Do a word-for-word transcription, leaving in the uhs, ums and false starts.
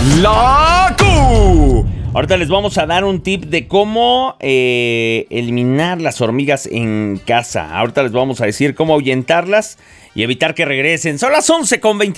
La Q. Ahorita les vamos a dar un tip de cómo eh, eliminar las hormigas en casa. Ahorita les vamos a decir cómo ahuyentarlas y evitar que regresen. Son las once con veinte.